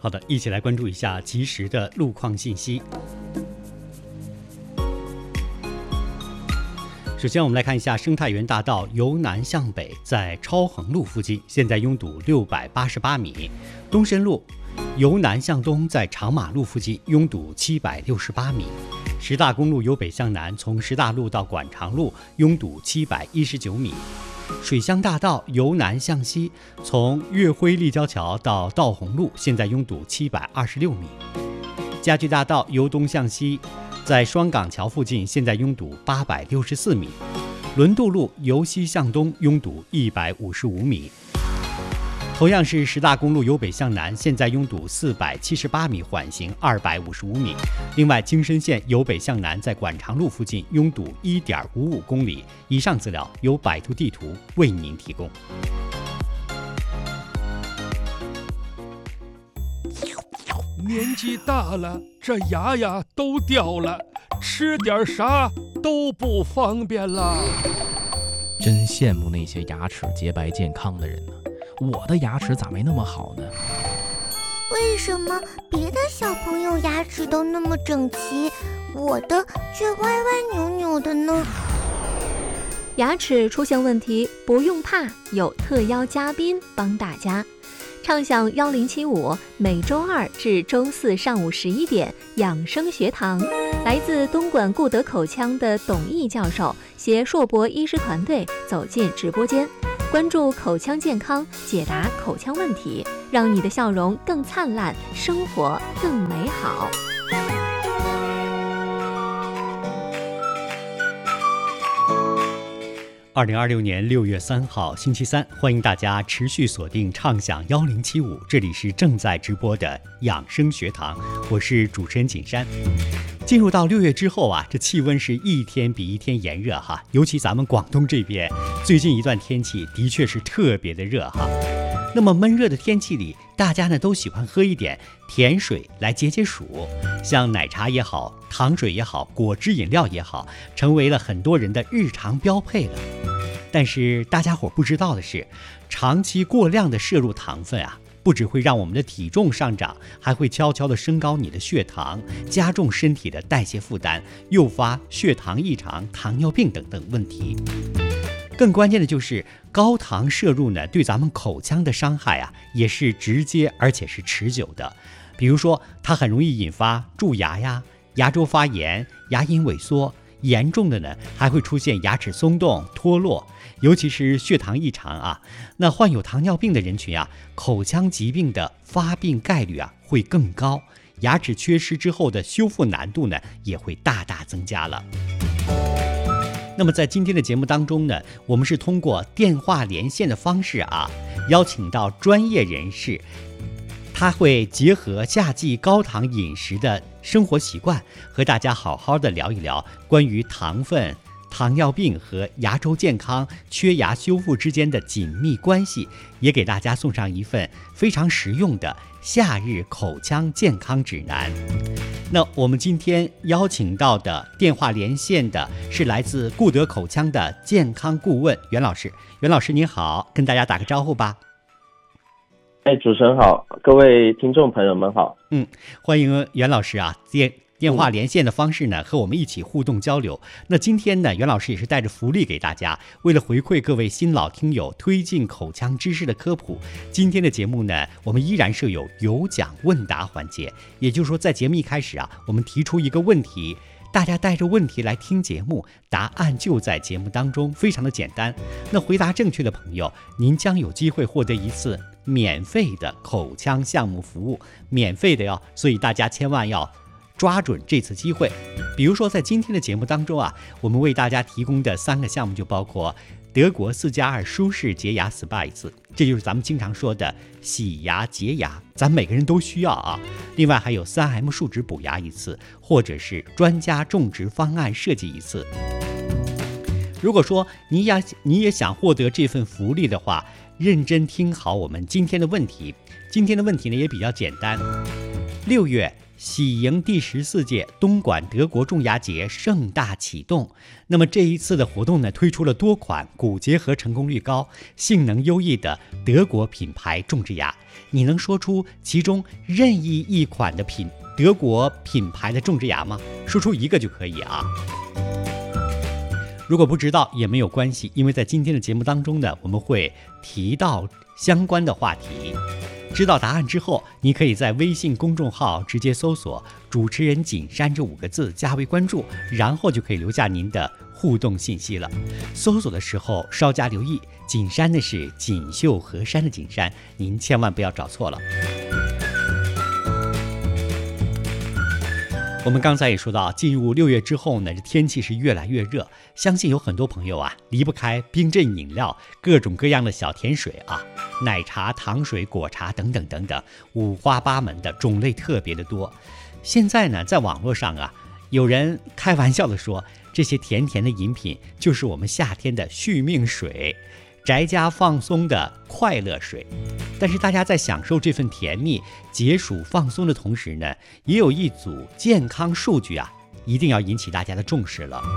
好的，一起来关注一下及时的路况信息。首先我们来看一下生态园大道由南向北在超衡路附近现在拥堵688米，东深路由南向东在长马路附近拥堵768米，石大公路由北向南从石大路到广长路拥堵719米，水乡大道由南向西从岳辉立交桥到道宏路现在拥堵726米，家具大道由东向西在双港桥附近现在拥堵864米，轮渡路由西向东拥堵155米，同样是石大公路由北向南现在拥堵478米，缓行255米。另外京深线由北向南在广长路附近拥堵1.55公里。以上资料由百度地图为您提供。 年纪大了，这牙呀都掉了，吃点啥都不方便了。 真羡慕那些牙齿洁白健康的人呢，我的牙齿咋没那么好呢？ 为什么别的小朋友牙齿都那么整齐，我的却歪歪扭扭的呢？ 牙齿出现问题不用怕，有特邀嘉宾帮大家。畅享1075，每周二至周四上午11点，养生学堂，来自东莞固德口腔的董毅教授携硕博医师团队走进直播间，关注口腔健康，解答口腔问题，让你的笑容更灿烂，生活更美好。 2026年6月3号星期三，欢迎大家持续锁定畅享1075，这里是正在直播的养生学堂，我是主持人景山。进入到6月之后啊，这气温是一天比一天炎热哈，尤其咱们广东这边最近一段天气的确是特别的热哈。那么闷热的天气里，大家呢都喜欢喝一点甜水来解解暑，像奶茶也好，糖水也好，果汁饮料也好，成为了很多人的日常标配了。但是大家伙不知道的是，长期过量的摄入糖分啊，不只会让我们的体重上涨，还会悄悄地升高你的血糖，加重身体的代谢负担，诱发血糖异常、糖尿病等等问题。更关键的就是高糖摄入呢，对咱们口腔的伤害啊，也是直接而且是持久的。比如说，它很容易引发蛀牙呀、牙周发炎、牙龈萎缩，严重的呢还会出现牙齿松动、脱落，尤其是血糖异常啊。那患有糖尿病的人群啊，口腔疾病的发病概率啊会更高，牙齿缺失之后的修复难度呢也会大大增加了。那么在今天的节目当中呢，我们是通过电话连线的方式啊，邀请到专业人士，他会结合夏季高糖饮食的生活习惯，和大家好好的聊一聊关于糖分、糖尿病和牙周健康、缺牙修复之间的紧密关系，也给大家送上一份非常实用的夏日口腔健康指南。那我们今天邀请到的电话连线的是来自固德口腔的健康顾问袁老师。袁老师您好，跟大家打个招呼吧。 主持人好，各位听众朋友们好。 欢迎袁老师啊，电话连线的方式呢，和我们一起互动交流。那今天呢，袁老师也是带着福利给大家，为了回馈各位新老听友，推进口腔知识的科普，今天的节目呢，我们依然设有有奖问答环节。也就是说，在节目一开始啊，我们提出一个问题，大家带着问题来听节目，答案就在节目当中，非常的简单。那回答正确的朋友，您将有机会获得一次免费的口腔项目服务，免费的哟，所以大家千万要抓准这次机会。比如说在今天的节目当中啊，我们为大家提供的3个项目就包括德国4+2舒适洁牙 SPA 一次，这就是咱们经常说的洗牙洁牙，咱每个人都需要啊。另外还有3M 树脂补牙一次，或者是专家种植方案设计一次。如果说你也想获得这份福利的话，认真听好我们今天的问题。今天的问题呢也比较简单， 6月，喜迎第14届东莞德国种牙节盛大启动。那么这一次的活动呢，推出了多款骨结合成功率高、性能优异的德国品牌种植牙。你能说出其中任意一款的德国品牌的种植牙吗？说出一个就可以啊。如果不知道也没有关系，因为在今天的节目当中呢，我们会提到相关的话题。知道答案之后，你可以在微信公众号直接搜索主持人景山这5个字加为关注，然后就可以留下您的互动信息了。搜索的时候稍加留意，景山的是锦绣河山的景山，您千万不要找错了。我们刚才也说到，进入6月之后呢，这天气是越来越热，相信有很多朋友啊离不开冰镇饮料，各种各样的小甜水啊，奶茶、糖水、果茶等等等等，五花八门的种类特别的多。现在呢，在网络上啊，有人开玩笑的说，这些甜甜的饮品就是我们夏天的续命水，宅家放松的快乐水。但是大家在享受这份甜蜜、解暑放松的同时呢，也有一组健康数据啊，一定要引起大家的重视了。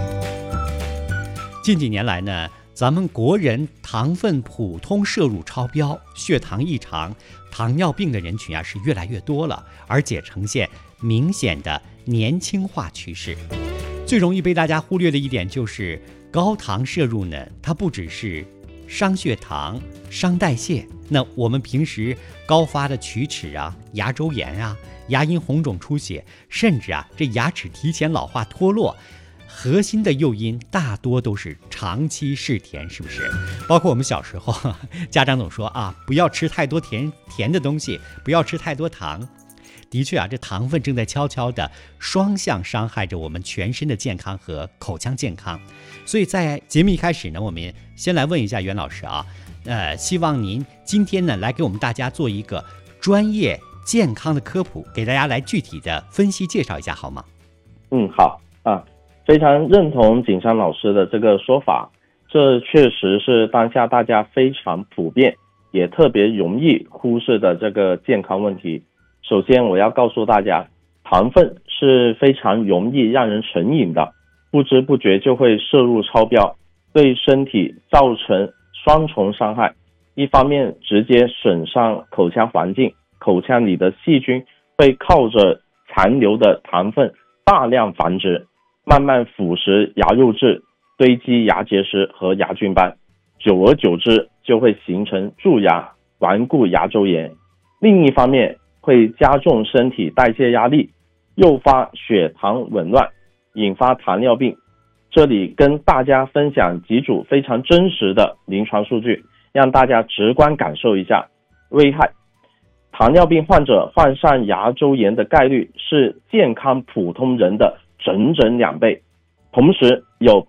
近几年来呢，咱们国人糖分普通摄入超标、血糖异常、糖尿病的人群啊是越来越多了，而且呈现明显的年轻化趋势。最容易被大家忽略的一点就是高糖摄入呢，它不只是伤血糖、伤代谢，那我们平时高发的龋齿啊、牙周炎啊、牙龈红肿出血，甚至啊这牙齿提前老化脱落，核心的诱因大多都是长期嗜甜，是不是？包括我们小时候，家长总说啊，不要吃太多甜的东西，不要吃太多糖。的确啊，这糖分正在悄悄地双向伤害着我们全身的健康和口腔健康。所以在节目一开始呢，我们先来问一下袁老师啊，希望您今天呢来给我们大家做一个专业健康的科普，给大家来具体的分析介绍一下好吗？ 好啊，非常认同景山老师的这个说法，这确实是当下大家非常普遍也特别容易忽视的这个健康问题。首先我要告诉大家，糖分是非常容易让人成瘾的，不知不觉就会摄入超标，对身体造成双重伤害。一方面直接损伤口腔环境，口腔里的细菌会靠着残留的糖分大量繁殖，慢慢腐蚀牙肉质，堆积牙结石和牙菌斑，久而久之就会形成蛀牙、顽固牙周炎。另一方面会加重身体代谢压力，诱发血糖紊乱，引发糖尿病。这里跟大家分享几组非常真实的临床数据，让大家直观感受一下危害。糖尿病患者患上牙周炎的概率是健康普通人的整整2倍，同时有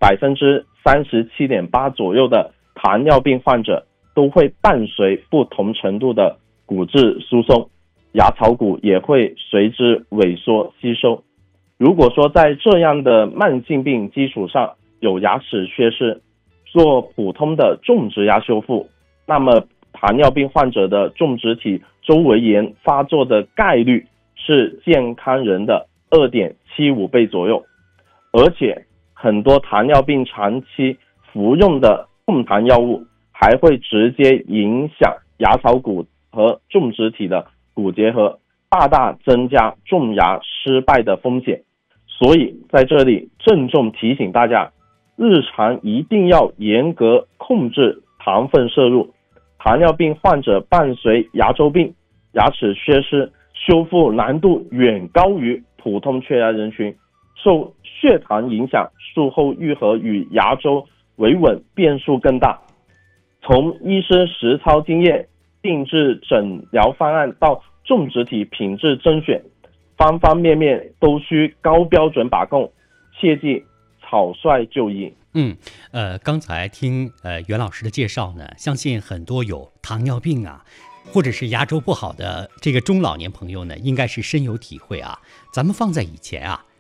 37.8% 左右的糖尿病患者都会伴随不同程度的骨质疏松，牙槽骨也会随之萎缩吸收。如果说在这样的慢性病基础上有牙齿缺失，做普通的种植牙修复，那么糖尿病患者的种植体周围炎发作的概率是健康人的 2.75 倍左右。而且很多糖尿病长期服用的控糖药物还会直接影响牙槽骨和种植体的骨结合，大大增加种牙失败的风险。所以在这里郑重提醒大家，日常一定要严格控制糖分摄入。糖尿病患者伴随牙周病、牙齿缺失，修复难度远高于普通缺牙人群，受血糖影响，术后愈合与牙周维稳变数更大。从医师实操经验、定制诊疗方案到种植体品质甄选，方方面面都需高标准把控，切记草率就医。 刚才听袁老师的介绍呢，相信很多有糖尿病啊，或者是牙周不好的这个中老年朋友呢，应该是深有体会啊。咱们放在以前啊，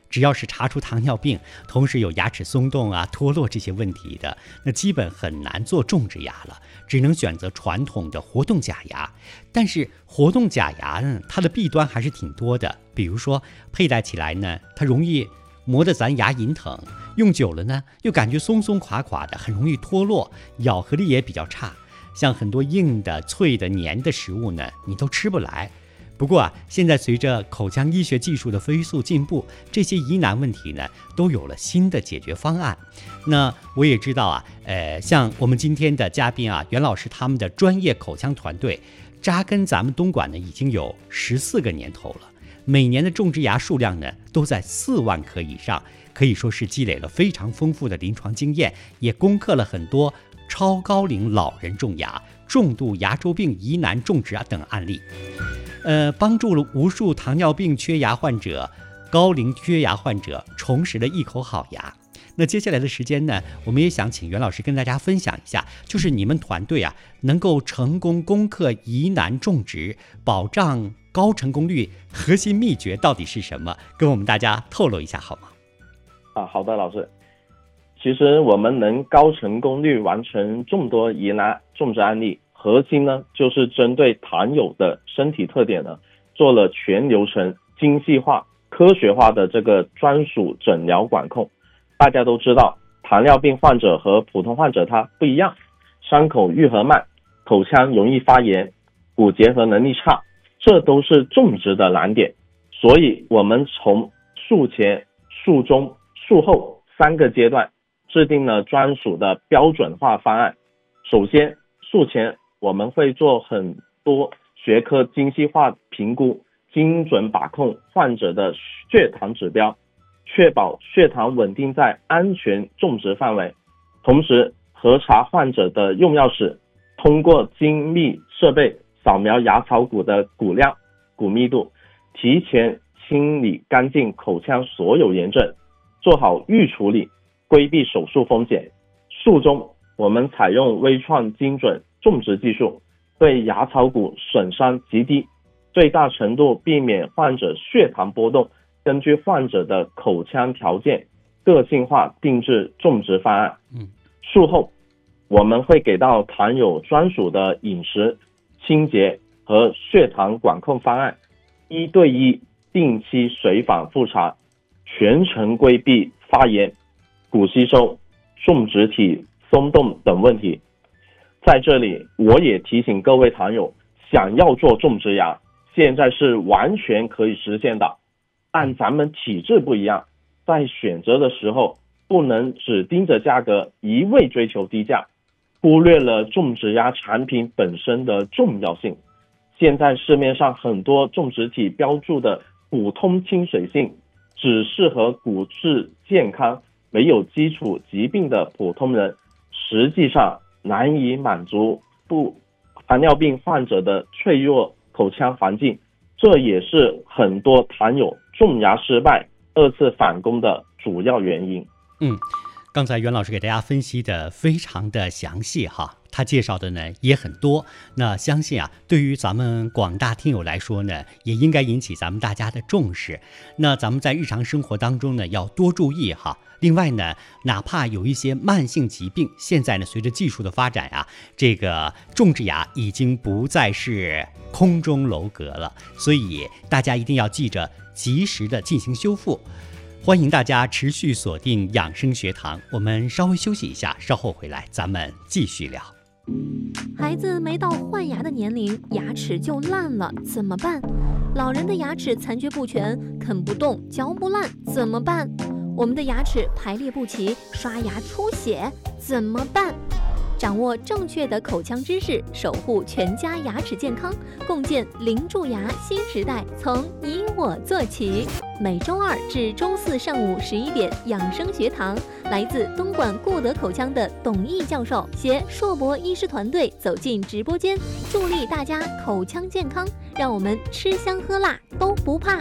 只要是查出糖尿病，同时有牙齿松动啊、脱落这些问题的，那基本很难做种植牙了，只能选择传统的活动假牙。但是活动假牙呢，它的弊端还是挺多的，比如说佩戴起来呢，它容易磨得咱牙龈疼，用久了呢又感觉松松垮垮的，很容易脱落，咬合力也比较差，像很多硬的、脆的、黏的食物呢，你都吃不来。不过啊，现在随着口腔医学技术的飞速进步，这些疑难问题呢都有了新的解决方案。那我也知道啊，像我们今天的嘉宾啊，袁老师他们的专业口腔团队扎根咱们东莞呢已经有14个年头了，每年的种植牙数量呢都在4万颗以上，可以说是积累了非常丰富的临床经验，也攻克了很多超高龄老人种牙、重度牙周病疑难种植等案例。帮助了无数糖尿病缺牙患者、高龄缺牙患者重拾了一口好牙。那接下来的时间呢，我们也想请袁老师跟大家分享一下，就是你们团队啊能够成功攻克疑难种植、保障高成功率，核心秘诀到底是什么？跟我们大家透露一下好吗？ 好的，老师。其实我们能高成功率完成这么多疑难种植案例，核心呢就是针对糖友的身体特点呢，做了全流程精细化、科学化的这个专属诊疗管控。大家都知道，糖尿病患者和普通患者他不一样，伤口愈合慢，口腔容易发炎，骨结合能力差，这都是种植的难点。所以我们从术前、术中、术后3个阶段制定了专属的标准化方案。首先，术前我们会做很多学科精细化评估，精准把控患者的血糖指标，确保血糖稳定在安全种植范围。同时核查患者的用药史，通过精密设备扫描牙槽骨的骨量、骨密度，提前清理干净口腔所有炎症，做好预处理，规避手术风险。术中我们采用微创精准种植技术，对牙槽骨损伤极低，最大程度避免患者血糖波动，根据患者的口腔条件个性化定制种植方案。术后我们会给到糖友专属的饮食、清洁和血糖管控方案，1对1定期随访复查，全程规避发炎、骨吸收、种植体松动等问题。在这里我也提醒各位糖友，想要做种植牙，现在是完全可以实现的。按咱们体质不一样，在选择的时候不能只盯着价格一味追求低价，忽略了种植牙产品本身的重要性。现在市面上很多种植体标注的骨通亲水性，只适合骨质健康、没有基础疾病的普通人，实际上难以满足糖尿病患者的脆弱口腔环境，这也是很多糖友种牙失败、2次返工的主要原因。 刚才袁老师给大家分析的非常的详细哈，他介绍的呢也很多，那相信啊，对于咱们广大听友来说呢，也应该引起咱们大家的重视。那咱们在日常生活当中呢，要多注意哈。另外呢，哪怕有一些慢性疾病，现在呢随着技术的发展啊，这个种植牙已经不再是空中楼阁了，所以大家一定要记着及时的进行修复。欢迎大家持续锁定养生学堂，我们稍微休息一下，稍后回来咱们继续聊。 孩子没到换牙的年龄，牙齿就烂了，怎么办？老人的牙齿残缺不全，啃不动，嚼不烂，怎么办？我们的牙齿排列不齐，刷牙出血，怎么办？掌握正确的口腔知识，守护全家牙齿健康，共建零蛀牙新时代，从你我做起。每周2至周4上午11点，养生学堂，来自东莞顾德口腔的董毅教授携硕博医师团队走进直播间，助力大家口腔健康，让我们吃香喝辣都不怕。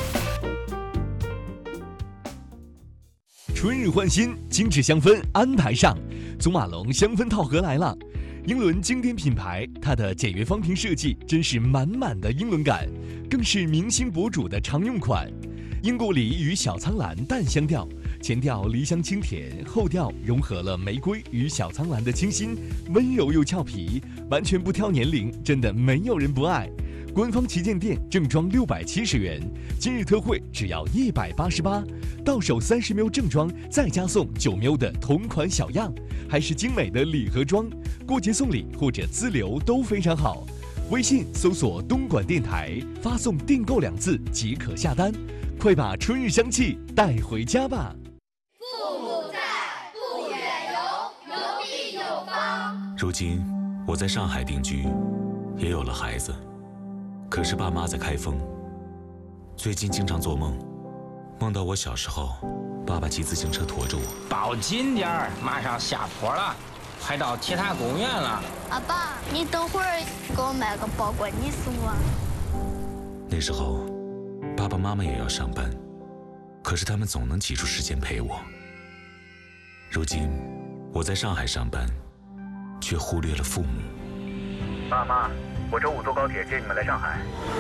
春日换新，精致香氛安排上，祖马龙香氛套盒来了。英伦经典品牌，它的简约方瓶设计真是满满的英伦感，更是明星博主的常用款。 英国梨与小苍兰淡香调，前调梨香清甜，后调融合了玫瑰与小苍兰的清新，温柔又俏皮，完全不挑年龄，真的没有人不爱。官方旗舰店正装670元，今日特惠只要188，到手30ml正装，再加送9ml的同款小样，还是精美的礼盒装，过节送礼或者自留都非常好。微信搜索东莞电台，发送订购2字即可下单，快把春日香气带回家吧。 父母在，不远游，游必有方。 如今我在上海定居，也有了孩子，可是爸妈在开封。最近经常做梦，梦到我小时候，爸爸骑自行车驮着我。 抱紧点儿，马上下坡了，快到铁塔公园了。 阿爸，你等会儿给我买个包裹，你送我。 那时候，爸爸妈妈也要上班，可是他们总能挤出时间陪我。如今，我在上海上班，却忽略了父母。 爸妈，我周5坐高铁接你们来上海。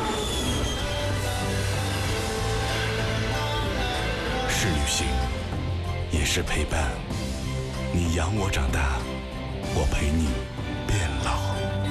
是旅行，也是陪伴。你养我长大，我陪你变老。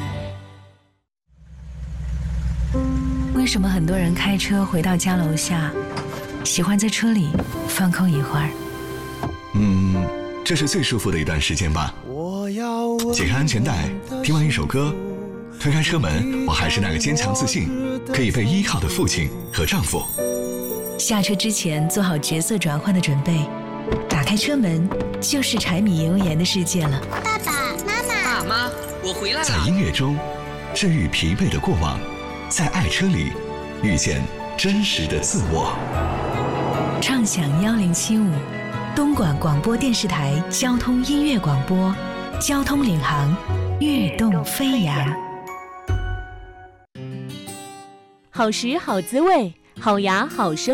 为什么很多人开车回到家楼下，喜欢在车里放空一会儿？ 这是最舒服的一段时间吧。解开安全带，听完一首歌，推开车门，我还是那个坚强自信、可以被依靠的父亲和丈夫。 下车之前做好角色转换的准备，打开车门就是柴米油盐的世界了。 爸爸妈妈， 爸妈，我回来了。 在音乐中治愈疲惫的过往，在爱车里遇见真实的自我。 畅享1075，东莞广播电视台交通音乐广播，交通领航，跃动飞扬。 好食好滋味，好牙好生